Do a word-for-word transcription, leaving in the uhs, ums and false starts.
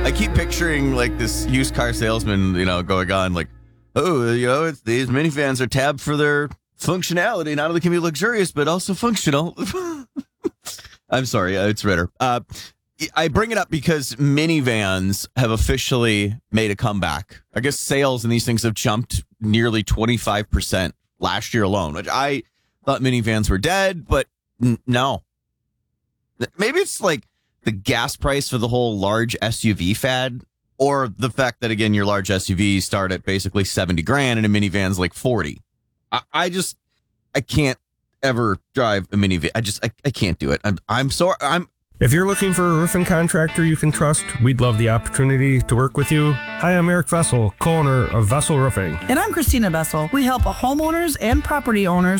I keep picturing like this used car salesman, you know, going on like, oh, you know, it's, these minivans are tabbed for their functionality. Not only can be luxurious, but also functional. I'm sorry, uh, it's Ritter. Uh, I bring it up because minivans have officially made a comeback. I guess sales and these things have jumped nearly twenty-five percent last year alone, which I thought minivans were dead, but n- no. Maybe it's like the gas price for the whole large S U V fad, or the fact that, again, your large S U Vs start at basically seventy grand and a minivan's like forty. I, I just, I can't ever drive a minivan. I just, I, I can't do it. I'm, I'm sorry. I'm, If you're looking for a roofing contractor you can trust, we'd love the opportunity to work with you. Hi, I'm Eric Vessel, co-owner of Vessel Roofing. And I'm Christina Vessel. We help homeowners and property owners